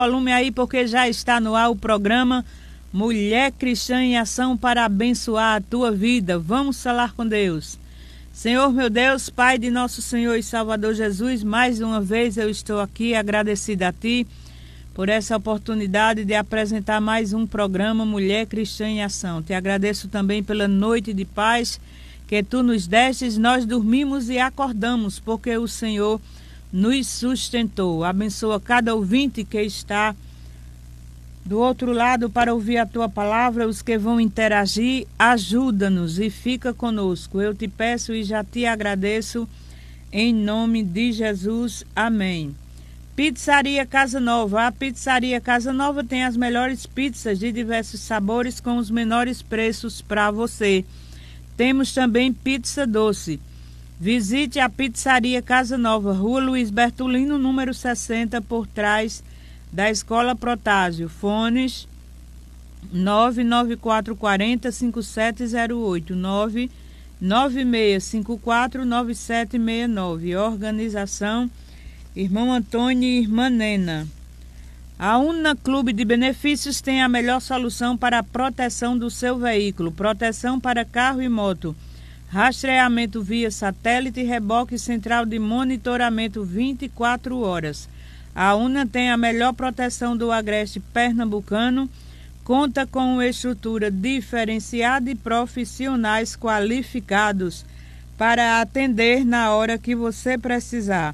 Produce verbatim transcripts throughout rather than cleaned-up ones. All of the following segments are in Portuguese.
volume aí, porque já está no ar o programa Mulher Cristã em Ação para abençoar a tua vida. Vamos falar com Deus. Senhor, meu Deus, Pai de nosso Senhor e Salvador Jesus, mais uma vez eu estou aqui agradecida a Ti por essa oportunidade de apresentar mais um programa Mulher Cristã em Ação. Te agradeço também pela noite de paz que Tu nos destes. Nós dormimos e acordamos porque o Senhor nos sustentou. Abençoa cada ouvinte que está do outro lado para ouvir a Tua palavra, os que vão interagir, ajuda-nos e fica conosco. Eu te peço e já te agradeço em nome de Jesus. Amém. Pizzaria Casa Nova. A Pizzaria Casa Nova tem as melhores pizzas de diversos sabores com os menores preços para você. Temos também pizza doce. Visite a Pizzaria Casa Nova, Rua Luiz Bertolino, número sessenta, por trás da Escola Protásio. Fones nove nove quatro quatro zero cinco sete zero oito, nove nove seis cinco quatro nove sete seis nove. Organização Irmão Antônio e Irmã Nena. A Una Clube de Benefícios tem a melhor solução para a proteção do seu veículo. Proteção para carro e moto. Rastreamento via satélite e reboque central de monitoramento vinte e quatro horas. A Una tem a melhor proteção do agreste pernambucano, conta com uma estrutura diferenciada e profissionais qualificados para atender na hora que você precisar.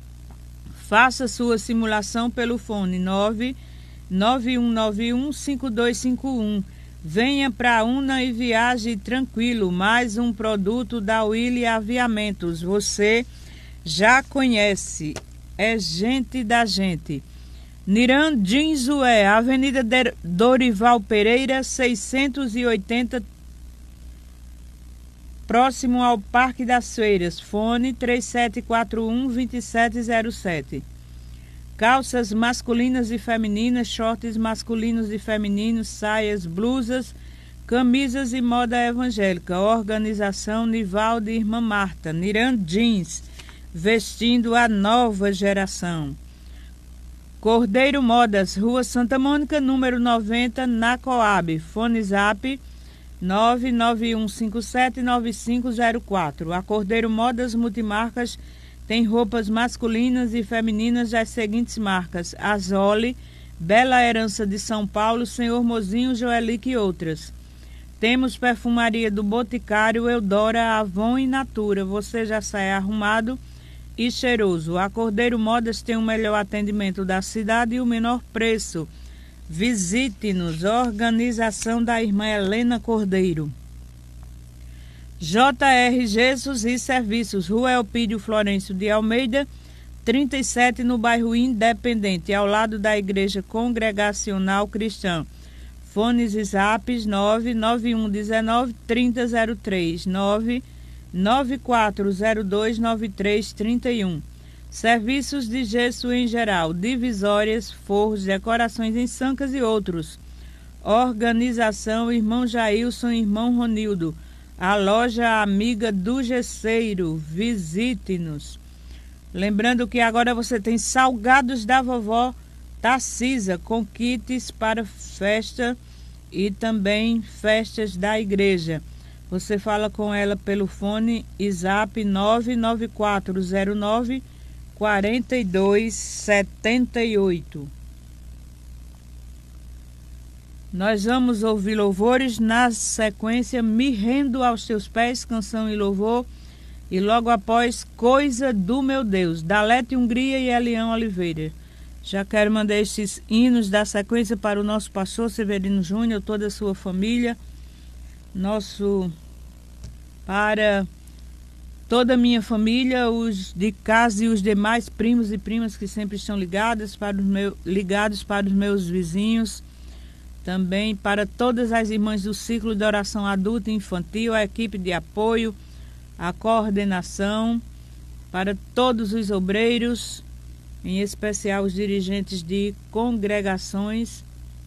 Faça sua simulação pelo fone nove nove um nove um cinco dois cinco um. Venha para a Una e viaje tranquilo. Mais um produto da Willy Aviamentos. Você já conhece. É gente da gente. Niran Dinzué, Avenida Dorival Pereira, seiscentos e oitenta, próximo ao Parque das Feiras. Fone três sete quatro um dois sete zero sete. Calças masculinas e femininas, shorts masculinos e femininos, saias, blusas, camisas e moda evangélica. Organização Nivaldo e Irmã Marta. Niran Jeans, vestindo a nova geração. Cordeiro Modas, Rua Santa Mônica, número noventa, na Coab. Fone Zap nove nove um cinco sete nove cinco zero quatro. A Cordeiro Modas Multimarcas tem roupas masculinas e femininas das seguintes marcas: Azole, Bela Herança de São Paulo, Senhor Mozinho, Joelique e outras. Temos perfumaria do Boticário, Eudora, Avon e Natura. Você já sai arrumado e cheiroso. A Cordeiro Modas tem o melhor atendimento da cidade e o menor preço. Visite-nos. Organização da irmã Helena Cordeiro. J R Jesus e Serviços, Rua Elpídio Florencio de Almeida, trinta e sete, no bairro Independente, ao lado da Igreja Congregacional Cristã. Fones e zaps nove nove um um nove três zero zero três, nove nove quatro zero dois nove três três um. Serviços de gesso em geral, divisórias, forros, decorações em sancas e outros. Organização Irmão Jailson e Irmão Ronildo. A loja amiga do gesseiro. Visite-nos. Lembrando que agora você tem salgados da vovó Tarcisa, com kits para festa e também festas da igreja. Você fala com ela pelo fone e zap nove nove quatro zero nove quatro dois sete oito. Nós vamos ouvir louvores, na sequência Me Rendo aos Teus Pés, canção e louvor, e logo após Coisa do Meu Deus, Dalete Hungria e Elião Oliveira. Já quero mandar estes hinos da sequência para o nosso pastor Severino Júnior, toda a sua família, nosso para toda a minha família, os de casa e os demais primos e primas que sempre estão ligados para os meus, ligados para os meus vizinhos. Também para todas as irmãs do ciclo de oração adulta e infantil, a equipe de apoio, a coordenação, para todos os obreiros, em especial os dirigentes de congregações.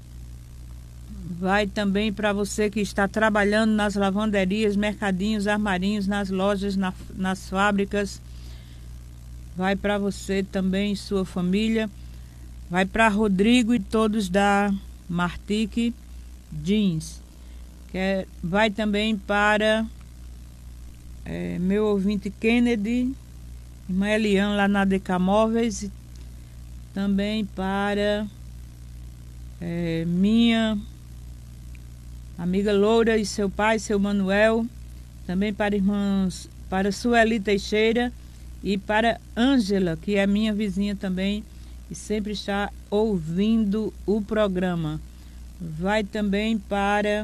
Vai também para você que está trabalhando nas lavanderias, mercadinhos, armarinhos, nas lojas, na, nas fábricas. Vai para você também e sua família. Vai para Rodrigo e todos da Martique Jeans. Que é, vai também para é, meu ouvinte Kennedy, irmã Eliane lá na D K Móveis. Também para é, minha amiga Loura e seu pai, seu Manuel. Também para irmãos, para Sueli Teixeira e para Ângela, que é minha vizinha também e sempre está ouvindo o programa. Vai também para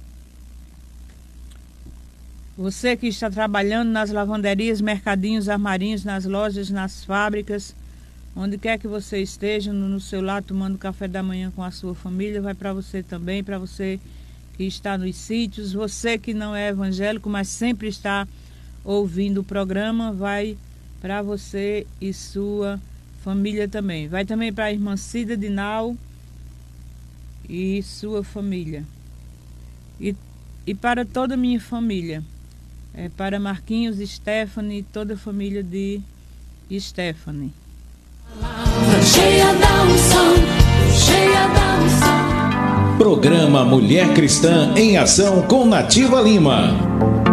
você que está trabalhando nas lavanderias, mercadinhos, armarinhos, nas lojas, nas fábricas, onde quer que você esteja, no, no seu lar, tomando café da manhã com a sua família, vai para você também, para você que está nos sítios, você que não é evangélico, mas sempre está ouvindo o programa, vai para você e sua família também. Vai também para a irmã Cida Dinal e sua família. E, e para toda a minha família. É, para Marquinhos, Stephanie e toda a família de Stephanie. Cheia da unção, cheia da unção. Programa Mulher Cristã em Ação com Nativa Lima.